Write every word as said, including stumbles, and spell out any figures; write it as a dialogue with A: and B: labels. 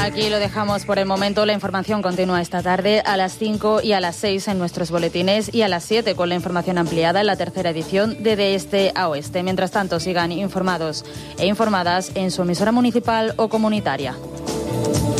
A: Aquí lo dejamos por el momento. La información continúa esta tarde a las cinco y a las seis en nuestros boletines y a las siete con la información ampliada en la tercera edición de De Este a Oeste. Mientras tanto, sigan informados e informadas en su emisora municipal o comunitaria.